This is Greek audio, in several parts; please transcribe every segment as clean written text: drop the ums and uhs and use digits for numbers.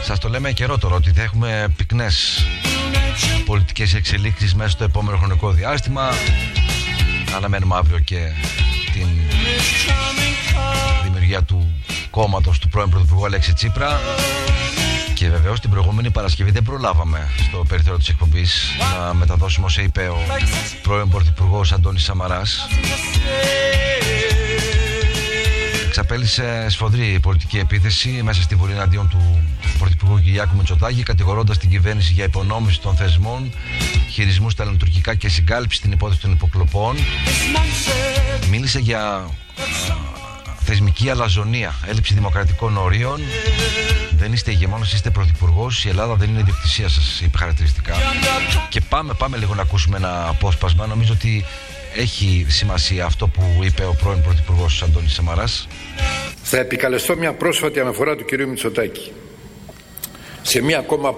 Σας το λέμε καιρό τώρα ότι θα έχουμε πυκνές πολιτικές εξελίξεις μέσα στο επόμενο χρονικό διάστημα. Αναμένουμε αύριο και την δημιουργία του κόμματος του πρώην Πρωθυπουργού Αλέξη Τσίπρα. Και βεβαίως την προηγούμενη Παρασκευή δεν προλάβαμε στο περιθώριο της εκπομπής να μεταδώσουμε όσα είπε ο πρώην Πρωθυπουργός Αντώνης Σαμαράς. Εξαπέλυσε σφοδρή πολιτική επίθεση μέσα στη Βουλή εναντίον του Πρωθυπουργού Κυριάκου Μητσοτάκη, κατηγορώντας την κυβέρνηση για υπονόμευση των θεσμών, χειρισμού στα ελληνοτουρκικά και συγκάλυψη στην υπόθεση των υποκλοπών. Μίλησε για θεσμική αλαζονία, έλλειψη δημοκρατικών ορίων. Δεν είστε ηγεμόνας, είστε πρωθυπουργός. Η Ελλάδα δεν είναι ιδιοκτησία σας, είπε χαρακτηριστικά. Και πάμε λίγο να ακούσουμε ένα απόσπασμα. Νομίζω ότι έχει σημασία αυτό που είπε ο πρώην πρωθυπουργός Αντώνης Σαμαράς. Θα επικαλεστώ μια πρόσφατη αναφορά του κυρίου Μητσοτάκη σε μια ακόμα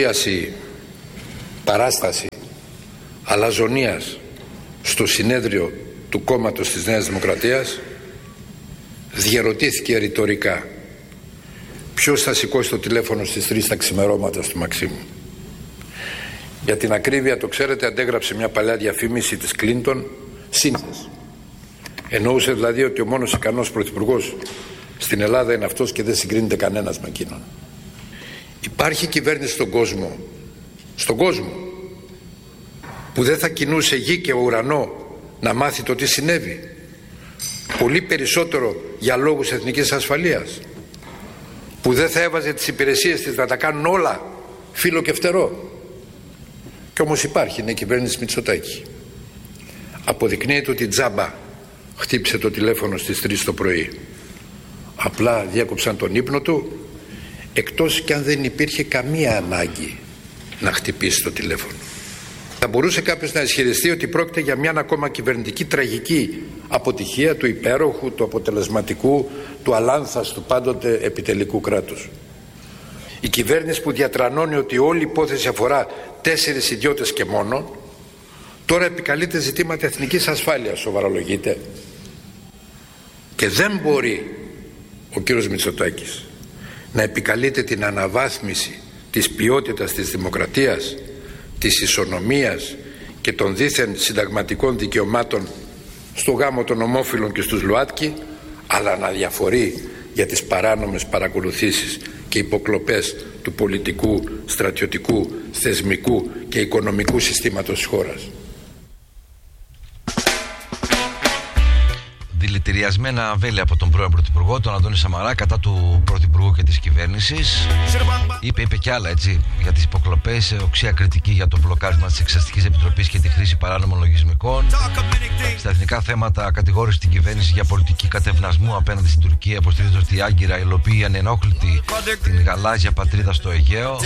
παράσταση αλαζονίας στο συνέδριο του κόμματος της Νέας Δημοκρατίας. Διερωτήθηκε ρητορικά ποιος θα σηκώσει το τηλέφωνο στις 3 τα ξημερώματα στο Μαξίμου. Για την ακρίβεια, το ξέρετε, αντέγραψε μια παλιά διαφήμιση της Κλίντον, σύνθεση. Εννοούσε δηλαδή ότι ο μόνος ικανός πρωθυπουργός στην Ελλάδα είναι αυτός και δεν συγκρίνεται κανένας με εκείνον. Υπάρχει κυβέρνηση στον κόσμο που δεν θα κινούσε γη και ουρανό να μάθει το τι συνέβη. Πολύ περισσότερο για λόγους εθνικής ασφαλείας, που δεν θα έβαζε τις υπηρεσίες της να τα κάνουν όλα φύλλο και φτερό. Κι όμως υπάρχει, είναι η κυβέρνηση Μητσοτάκη. Αποδεικνύεται ότι τζάμπα χτύπησε το τηλέφωνο στις 3 το πρωί. Απλά διέκοψαν τον ύπνο του, εκτός κι αν δεν υπήρχε καμία ανάγκη να χτυπήσει το τηλέφωνο. Θα μπορούσε κάποιος να ισχυριστεί ότι πρόκειται για μια ακόμα κυβερνητική τραγική αποτυχία του υπέροχου, του αποτελεσματικού, του αλάνθαστου πάντοτε επιτελικού κράτους. Η κυβέρνηση που διατρανώνει ότι όλη η υπόθεση αφορά 4 ιδιώτες και μόνο, τώρα επικαλείται ζητήματα εθνικής ασφάλειας, σοβαρολογείται. Και δεν μπορεί ο κύριος Μητσοτάκης να επικαλείται την αναβάθμιση της ποιότητας της δημοκρατίας, της ισονομίας και των δίθεν συνταγματικών δικαιωμάτων στο γάμο των ομόφυλων και στους ΛΟΑΤΚΙ, αλλά να διαφορεί για τις παράνομες παρακολουθήσεις και υποκλοπές του πολιτικού, στρατιωτικού, θεσμικού και οικονομικού συστήματος της χώρας. Δηλητηριασμένα βέλη από τον πρώην Πρωθυπουργό, τον Αντώνη Σαμαρά, κατά του Πρωθυπουργού και της κυβέρνησης. Είπε κι άλλα, έτσι, για τις υποκλοπές, οξία κριτική για το μπλοκάρισμα της Εξεταστικής Επιτροπής και τη χρήση παράνομων λογισμικών. Στα εθνικά θέματα κατηγόρησε την κυβέρνηση για πολιτική κατευνασμού απέναντι στην Τουρκία, υποστηρίζοντας ότι η Άγκυρα υλοποιεί ανενόχλητη την γαλάζια πατρίδα στο Αιγαίο.